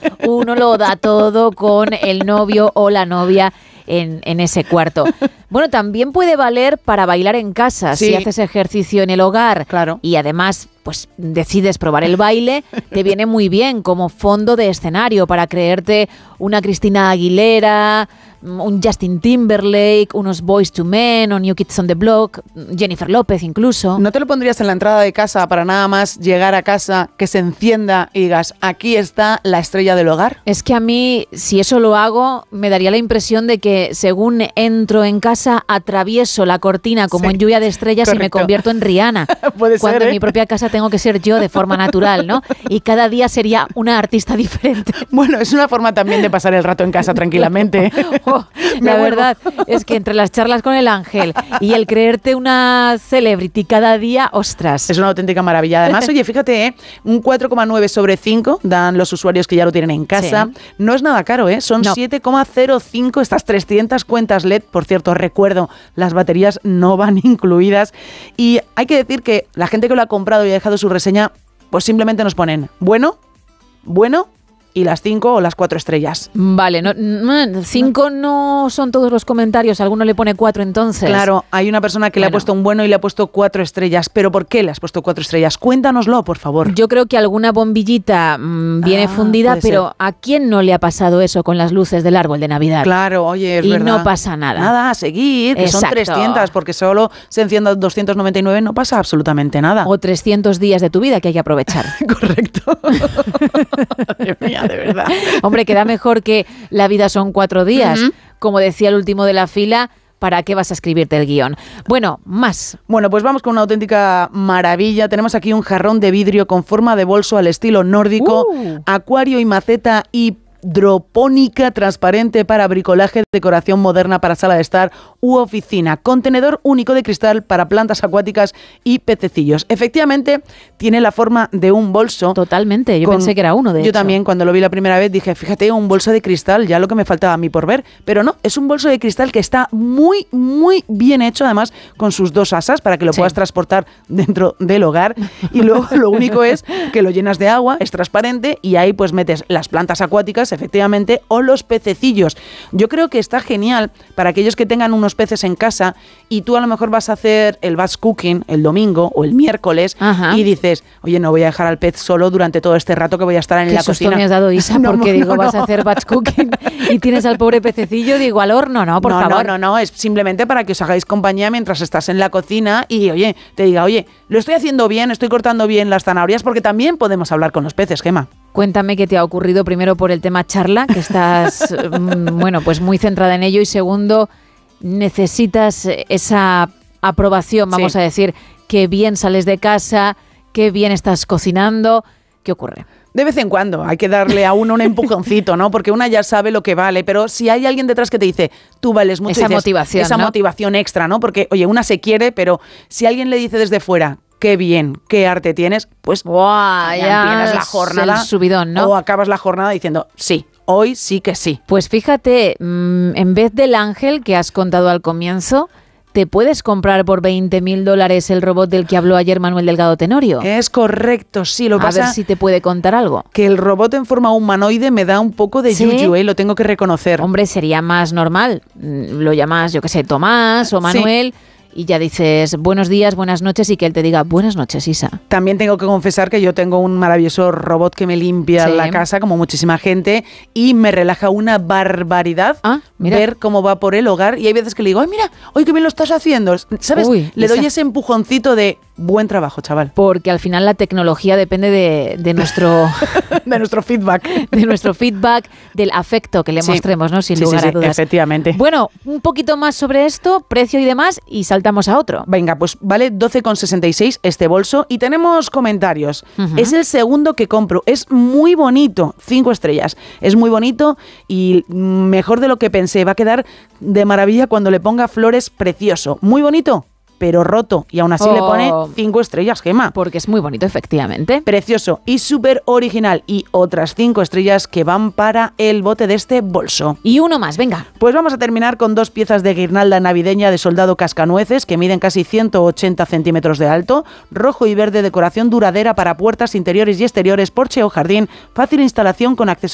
uno lo da todo con el novio o la novia en ese cuarto. Bueno, también puede valer para bailar en casa, sí. Si haces ejercicio en el hogar, claro. Y además pues decides probar el baile, te viene muy bien como fondo de escenario para creerte una Cristina Aguilera, un Justin Timberlake, unos Boyz II Men o New Kids on the Block, Jennifer López incluso. ¿No te lo pondrías en la entrada de casa para nada más llegar a casa, que se encienda y digas, aquí está la estrella del hogar? Es que a mí, si eso lo hago, me daría la impresión de que según entro en casa, atravieso la cortina como en Lluvia de Estrellas. Correcto. Y me convierto en Rihanna. Puede cuando ser, en mi propia casa tengo que ser yo de forma natural, ¿no? Y cada día sería una artista diferente. Bueno, es una forma también de pasar el rato en casa tranquilamente. La verdad es que entre las charlas con el ángel y el creerte una celebrity cada día, ostras. Es una auténtica maravilla. Además, oye, fíjate, un 4,9 sobre 5 dan los usuarios que ya lo tienen en casa. Sí. No es nada caro, son 7,05 estas 300 cuentas LED. Por cierto, recuerdo, las baterías no van incluidas. Y hay que decir que la gente que lo ha comprado y ha dejado su reseña, pues simplemente nos ponen bueno y las 5 o las 4 estrellas. Vale, 5 no son todos los comentarios, alguno le pone 4 entonces. Claro, hay una persona que le ha puesto un bueno y le ha puesto 4 estrellas, pero ¿por qué le has puesto 4 estrellas? Cuéntanoslo, por favor. Yo creo que alguna bombillita viene fundida, pero ser. ¿A quién no le ha pasado eso con las luces del árbol de Navidad? Claro, oye, es verdad. Y no pasa nada. Nada, a seguir, que son 300, porque solo se enciendan 299, no pasa absolutamente nada. O 300 días de tu vida que hay que aprovechar. Correcto. Madre mía. De verdad. Hombre, queda mejor que la vida son 4 días. Como decía el último de la fila, ¿para qué vas a escribirte el guión? Bueno, más. Bueno, pues vamos con una auténtica maravilla. Tenemos aquí un jarrón de vidrio con forma de bolso al estilo nórdico, acuario y maceta hidropónica transparente para bricolaje, decoración moderna para sala de estar u oficina, contenedor único de cristal para plantas acuáticas y pececillos. Efectivamente, tiene la forma de un bolso. Totalmente, yo pensé que era uno, de hecho. Yo también, cuando lo vi la primera vez, dije, fíjate, un bolso de cristal, ya lo que me faltaba a mí por ver, pero no, es un bolso de cristal que está muy, muy bien hecho, además, con sus 2 asas para que lo puedas transportar dentro del hogar, y luego lo único es que lo llenas de agua, es transparente, y ahí pues metes las plantas acuáticas, efectivamente, o los pececillos. Yo creo que está genial para aquellos que tengan unos peces en casa y tú a lo mejor vas a hacer el batch cooking el domingo o el miércoles. Ajá. Y dices, oye, no voy a dejar al pez solo durante todo este rato que voy a estar en la cocina. ¿Qué susto me has dado, Isa? Porque vas a hacer batch cooking y tienes al pobre pececillo, digo, al horno, ¿no? Por favor. No, es simplemente para que os hagáis compañía mientras estás en la cocina y, oye, te diga, oye, lo estoy haciendo bien, estoy cortando bien las zanahorias, porque también podemos hablar con los peces, Gemma. Cuéntame qué te ha ocurrido, primero por el tema charla, que estás, bueno, pues muy centrada en ello, y segundo, necesitas esa aprobación, vamos a decir, que bien sales de casa, que bien estás cocinando. ¿Qué ocurre? De vez en cuando hay que darle a uno un empujoncito, ¿no? Porque una ya sabe lo que vale, pero si hay alguien detrás que te dice, tú vales mucho, esa motivación, esa motivación extra, ¿no? Porque, oye, una se quiere, pero si alguien le dice desde fuera, qué bien, qué arte tienes, pues ya empiezas la jornada, el subidón, ¿no? O acabas la jornada diciendo, sí, hoy sí que sí. Pues fíjate, en vez del ángel que has contado al comienzo, ¿te puedes comprar por $20.000 el robot del que habló ayer Manuel Delgado Tenorio? Es correcto, sí. Lo pasa, a ver si te puede contar algo. Que el robot en forma humanoide me da un poco de yuyu, lo tengo que reconocer. Hombre, sería más normal. Lo llamas, yo qué sé, Tomás o Manuel... Sí. Y ya dices buenos días, buenas noches, y que él te diga buenas noches, Isa. También tengo que confesar que yo tengo un maravilloso robot que me limpia la casa, como muchísima gente, y me relaja una barbaridad ver cómo va por el hogar. Y hay veces que le digo, ay, mira, hoy qué bien lo estás haciendo, ¿sabes? Le doy ese empujoncito de buen trabajo, chaval. Porque al final la tecnología depende de nuestro... de nuestro feedback. De nuestro feedback, del afecto que le mostremos, ¿no? Sin lugar a dudas. Efectivamente. Bueno, un poquito más sobre esto, precio y demás, y saltamos a otro. Venga, pues vale 12,66 este bolso, y tenemos comentarios. Es el segundo que compro, es muy bonito, 5 estrellas. Es muy bonito y mejor de lo que pensé, va a quedar de maravilla cuando le ponga flores, precioso. Muy bonito, pero roto, y aún así le pone 5 estrellas, Gemma. Porque es muy bonito, efectivamente. Precioso y súper original, y otras 5 estrellas que van para el bote de este bolso. Y uno más, venga. Pues vamos a terminar con 2 piezas de guirnalda navideña de soldado cascanueces que miden casi 180 centímetros de alto, rojo y verde, decoración duradera para puertas interiores y exteriores, porche o jardín, fácil instalación con accesorios